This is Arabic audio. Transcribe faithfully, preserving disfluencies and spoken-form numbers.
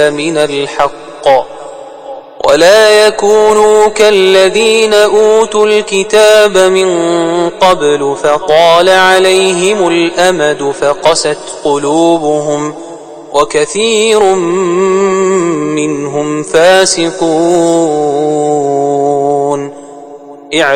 من الحق ولا يكونوا كالذين أوتوا الكتاب من قبل فطال عليهم الأمد فقست قلوبهم وكثير منهم فاسقون.